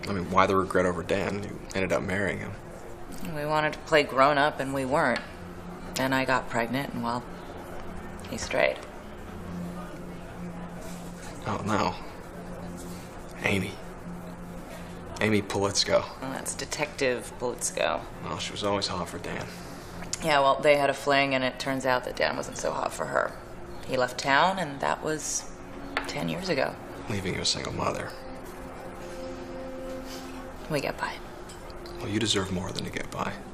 I mean, why the regret over Dan? You ended up marrying him. We wanted to play grown-up, and we weren't. Then I got pregnant, and, well, he strayed. Oh, no. Amy. Amy Politsko. Well, that's Detective Politsko. Well, she was always hot for Dan. Yeah, well, they had a fling, and it turns out that Dan wasn't so hot for her. He left town, and that was 10 years ago. Leaving you a single mother. We get by. Well, you deserve more than to get by.